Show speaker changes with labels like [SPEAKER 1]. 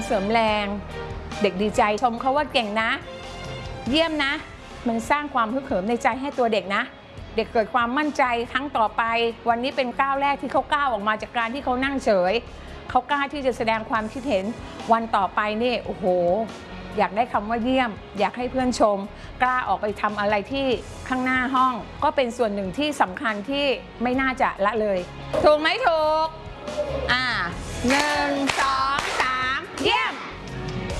[SPEAKER 1] เสริมแรงเด็กดีใจชมเขาว่าเก่งนะเยี่ยมนะมันสร้างความฮึกเหิมในใจให้ตัวเด็กนะเด็กเกิดความมั่นใจครั้งต่อไปวันนี้เป็นก้าวแรกที่เขาก้าวออกมาจากการที่เขานั่งเฉยเขากล้าที่จะแสดงความคิดเห็นวันต่อไปนี่โอ้โหอยากได้คำว่าเยี่ยมอยากให้เพื่อนชมกล้าออกไปทำอะไรที่ข้างหน้าห้องก็เป็นส่วนหนึ่งที่สำคัญที่ไม่น่าจะละเลยถูกไหมถูก1 2